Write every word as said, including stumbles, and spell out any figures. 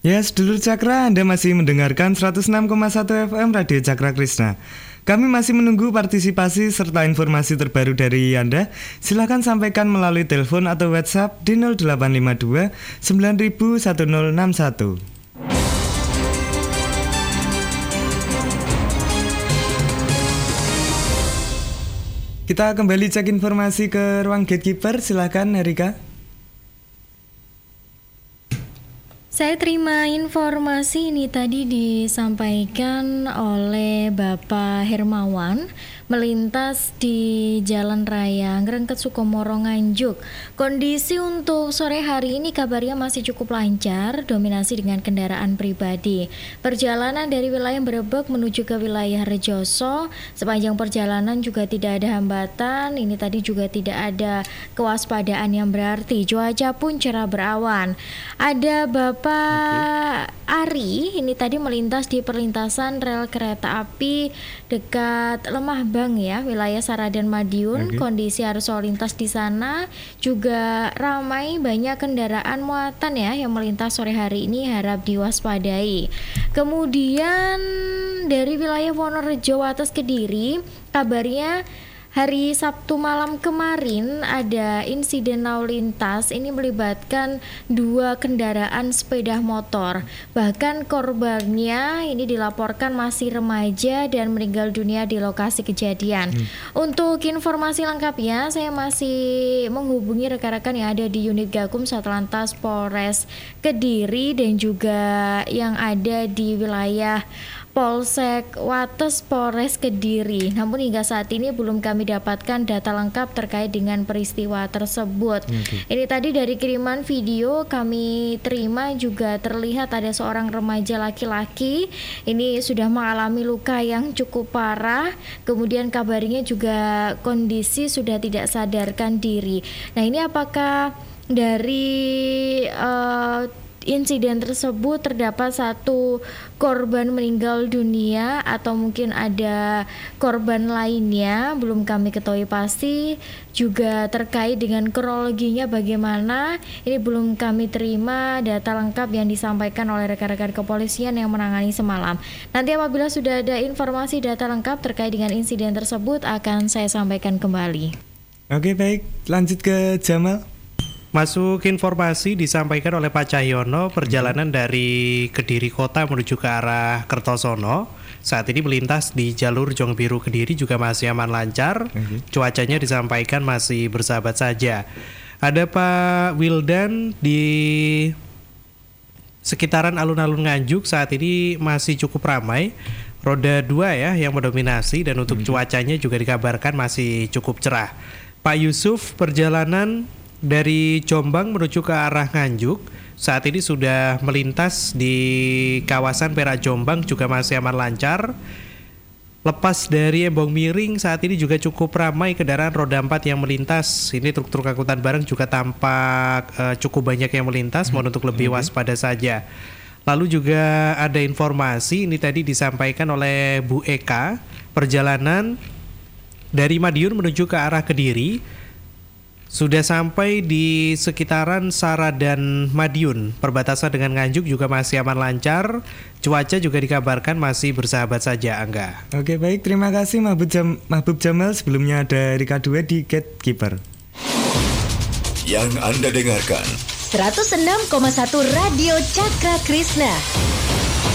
Ya, sedulur Cakra, Anda masih mendengarkan seratus enam koma satu F M Radio Cakra Krishna. Kami masih menunggu partisipasi serta informasi terbaru dari Anda. Silakan sampaikan melalui telepon atau WhatsApp di nol delapan lima dua sembilan nol satu nol enam satu. Kita kembali cek informasi ke ruang gatekeeper. Silakan, Erika. Saya terima informasi ini tadi disampaikan oleh Bapak Hermawan melintas di Jalan Raya Ngrengket Sukomoro Nganjuk. Kondisi untuk sore hari ini kabarnya masih cukup lancar, dominasi dengan kendaraan pribadi. Perjalanan dari wilayah Brebek menuju ke wilayah Rejoso, sepanjang perjalanan juga tidak ada hambatan. Ini tadi juga tidak ada kewaspadaan yang berarti. Cuaca pun cerah berawan. Ada Bapak Ari, ini tadi melintas di perlintasan rel kereta api dekat Lemah Bang ya, wilayah Saradan Madiun. Okay. Kondisi arus lalu lintas di sana juga ramai, banyak kendaraan muatan ya yang melintas sore hari ini, harap diwaspadai. Kemudian dari wilayah Wonorejo Wates Kediri, kabarnya hari Sabtu malam kemarin ada insiden lalu lintas, ini melibatkan dua kendaraan sepeda motor. Bahkan korbannya ini dilaporkan masih remaja dan meninggal dunia di lokasi kejadian. Hmm. Untuk informasi lengkapnya saya masih menghubungi rekan-rekan yang ada di unit Gakum Satlantas Polres Kediri dan juga yang ada di wilayah Polsek Wates Polres Kediri. Namun hingga saat ini belum kami dapatkan data lengkap terkait dengan peristiwa tersebut. Okay. Ini tadi dari kiriman video kami terima juga terlihat ada seorang remaja laki-laki ini sudah mengalami luka yang cukup parah. Kemudian kabarnya juga kondisi sudah tidak sadarkan diri. Nah, ini apakah dari uh, insiden tersebut terdapat satu korban meninggal dunia atau mungkin ada korban lainnya, belum kami ketahui pasti. Juga terkait dengan kronologinya bagaimana, ini belum kami terima data lengkap yang disampaikan oleh rekan-rekan kepolisian yang menangani semalam. Nanti apabila sudah ada informasi data lengkap terkait dengan insiden tersebut akan saya sampaikan kembali. Oke, baik, lanjut ke Jamal. Masuk informasi disampaikan oleh Pak Cahyono, perjalanan hmm. dari Kediri Kota menuju ke arah Kertosono saat ini melintas di jalur Jong Biru Kediri juga masih aman lancar. Hmm. Cuacanya disampaikan masih bersahabat saja. Ada Pak Wildan di sekitaran alun-alun Nganjuk saat ini masih cukup ramai. Roda dua ya yang mendominasi dan untuk hmm. cuacanya juga dikabarkan masih cukup cerah. Pak Yusuf, perjalanan dari Jombang menuju ke arah Nganjuk saat ini sudah melintas di kawasan Perak Jombang juga masih aman lancar. Lepas dari Embong Miring saat ini juga cukup ramai kendaraan roda empat yang melintas. Ini truk-truk angkutan barang juga tampak uh, cukup banyak yang melintas, mohon untuk lebih waspada saja. Lalu juga ada informasi ini tadi disampaikan oleh Bu Eka, perjalanan dari Madiun menuju ke arah Kediri sudah sampai di sekitaran Saradan Madiun, perbatasan dengan Nganjuk juga masih aman lancar. Cuaca juga dikabarkan masih bersahabat saja, Angga. Oke, baik, terima kasih Mahbub, Jam- Mahbub Jamal. Sebelumnya ada Rika dua di Gatekeeper. Yang Anda dengarkan seratus enam koma satu Radio Cakra Krishna.